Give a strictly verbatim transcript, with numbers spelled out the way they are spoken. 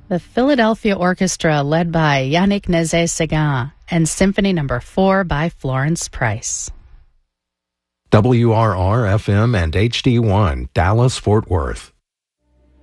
The Philadelphia Orchestra, led by Yannick Nézet-Séguin, and Symphony Number four by Florence Price. W R R F M and H D one, Dallas, Fort Worth.